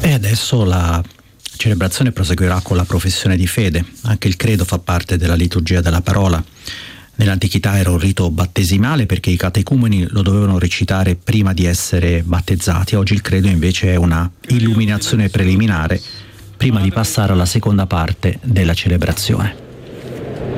E adesso la celebrazione proseguirà con la professione di fede. Anche il credo fa parte della liturgia della parola. Nell'antichità era un rito battesimale perché i catecumeni lo dovevano recitare prima di essere battezzati. Oggi il credo invece è una illuminazione preliminare prima di passare alla seconda parte della celebrazione.